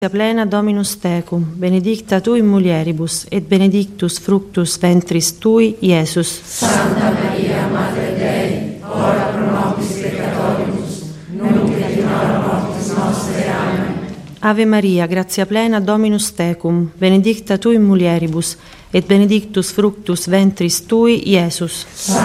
plena Dominus tecum, benedicta tu in mulieribus, et benedictus fructus ventris tui, Iesus. Santa Maria, Mater Dei, ora pro nobis peccatoribus, nunc et in hora mortis nostre. Amen. Ave Maria, grazia plena Dominus tecum, benedicta tu in mulieribus, et benedictus fructus ventris tui, Iesus.